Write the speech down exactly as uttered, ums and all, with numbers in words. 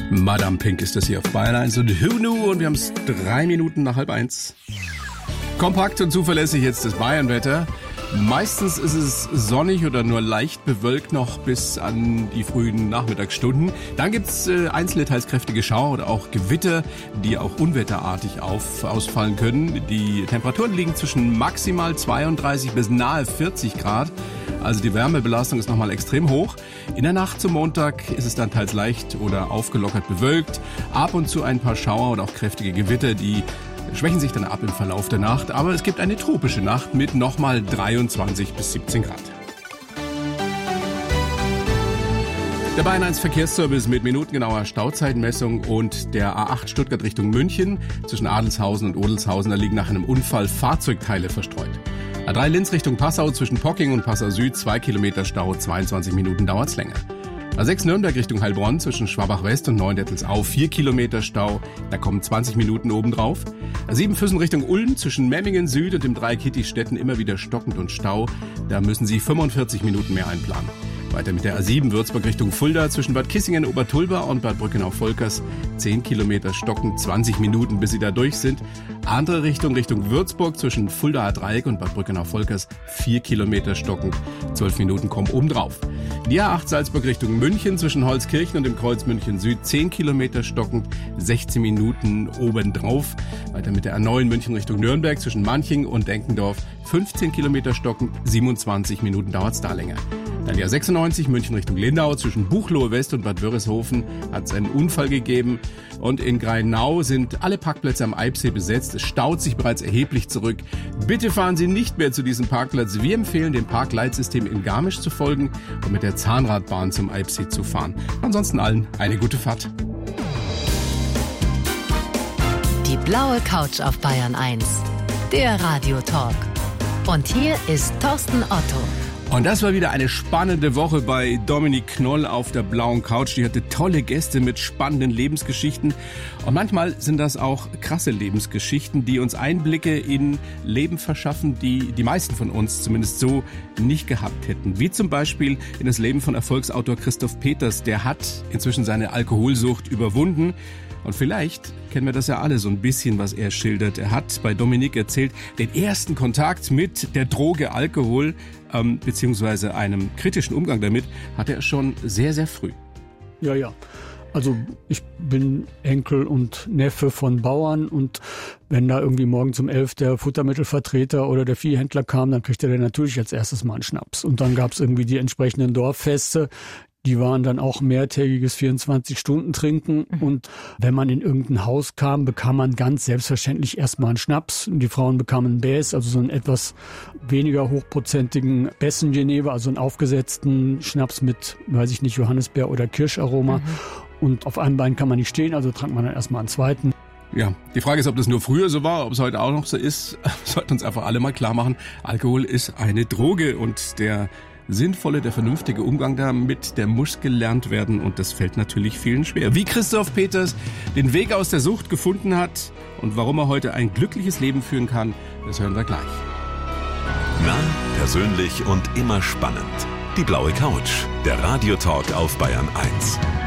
Madame Pink ist das hier auf Bayern eins und Hunu und wir haben es drei Minuten nach halb eins. Kompakt und zuverlässig jetzt das Bayernwetter. Meistens ist es sonnig oder nur leicht bewölkt noch bis an die frühen Nachmittagsstunden. Dann gibt's äh, einzelne teils kräftige Schauer oder auch Gewitter, die auch unwetterartig auf, ausfallen können. Die Temperaturen liegen zwischen maximal zweiunddreißig bis nahe vierzig Grad. Also die Wärmebelastung ist nochmal extrem hoch. In der Nacht zum Montag ist es dann teils leicht oder aufgelockert bewölkt. Ab und zu ein paar Schauer oder auch kräftige Gewitter, die schwächen sich dann ab im Verlauf der Nacht. Aber es gibt eine tropische Nacht mit nochmal dreiundzwanzig bis siebzehn Grad. Der Bayern eins Verkehrsservice mit minutengenauer Stauzeitenmessung und der A acht Stuttgart Richtung München. Zwischen Adelshausen und Odelshausen, da liegen nach einem Unfall Fahrzeugteile verstreut. A drei Linz Richtung Passau zwischen Pocking und Passau Süd, zwei Kilometer Stau, zweiundzwanzig Minuten dauert's länger. A sechs Nürnberg Richtung Heilbronn zwischen Schwabach West und Neuendettelsau, vier Kilometer Stau, da kommen zwanzig Minuten obendrauf. A sieben Füssen Richtung Ulm zwischen Memmingen Süd und dem Dreieck Hittichstätten immer wieder stockend und Stau, da müssen Sie fünfundvierzig Minuten mehr einplanen. Weiter mit der A sieben Würzburg Richtung Fulda zwischen Bad Kissingen, Obertulba und Bad Brückenau-Volkers. zehn Kilometer stocken, zwanzig Minuten, bis Sie da durch sind. Andere Richtung, Richtung Würzburg zwischen Fuldaer Dreieck und Bad Brückenau-Volkers. vier Kilometer stockend, zwölf Minuten kommen obendrauf. Die A acht Salzburg Richtung München zwischen Holzkirchen und dem Kreuz München Süd. zehn Kilometer stockend, sechzehn Minuten obendrauf. Weiter mit der A neun München Richtung Nürnberg zwischen Manching und Denkendorf. fünfzehn Kilometer stockend, siebenundzwanzig Minuten dauert's da länger. Dann die A sechsundneunzig München Richtung Lindau zwischen Buchloe West und Bad Wörishofen hat es einen Unfall gegeben. Und in Greinau sind alle Parkplätze am Eibsee besetzt. Es staut sich bereits erheblich zurück. Bitte fahren Sie nicht mehr zu diesem Parkplatz. Wir empfehlen, dem Parkleitsystem in Garmisch zu folgen und mit der Zahnradbahn zum Eibsee zu fahren. Ansonsten allen eine gute Fahrt. Die blaue Couch auf Bayern eins. Der Radiotalk. Und hier ist Thorsten Otto. Und das war wieder eine spannende Woche bei Dominik Knoll auf der blauen Couch. Die hatte tolle Gäste mit spannenden Lebensgeschichten. Und manchmal sind das auch krasse Lebensgeschichten, die uns Einblicke in Leben verschaffen, die die meisten von uns zumindest so nicht gehabt hätten. Wie zum Beispiel in das Leben von Erfolgsautor Christoph Peters. Der hat inzwischen seine Alkoholsucht überwunden. Und vielleicht kennen wir das ja alle so ein bisschen, was er schildert. Er hat bei Dominik erzählt, den ersten Kontakt mit der Droge Alkohol, ähm, beziehungsweise einem kritischen Umgang damit, hatte er schon sehr, sehr früh. Ja, ja. Also ich bin Enkel und Neffe von Bauern und wenn da irgendwie morgens um elf der Futtermittelvertreter oder der Viehhändler kam, dann kriegte der natürlich als erstes mal einen Schnaps. Und dann gab es irgendwie die entsprechenden Dorffeste. Die waren dann auch mehrtägiges vierundzwanzig Stunden trinken. Und wenn man in irgendein Haus kam, bekam man ganz selbstverständlich erstmal einen Schnaps. Und die Frauen bekamen einen Bäs, also so einen etwas weniger hochprozentigen Bessen-Geneva, also einen aufgesetzten Schnaps mit, weiß ich nicht, Johannisbeer oder Kirscharoma. Mhm. Und auf einem Bein kann man nicht stehen, also trank man dann erstmal einen zweiten. Ja, die Frage ist, ob das nur früher so war, ob es heute auch noch so ist. Sollten uns einfach alle mal klar machen, Alkohol ist eine Droge und der sinnvolle, der vernünftige Umgang damit, der muss gelernt werden und das fällt natürlich vielen schwer. Wie Christoph Peters den Weg aus der Sucht gefunden hat und warum er heute ein glückliches Leben führen kann, das hören wir gleich. Nah, persönlich und immer spannend. Die blaue Couch, der Radiotalk auf Bayern eins.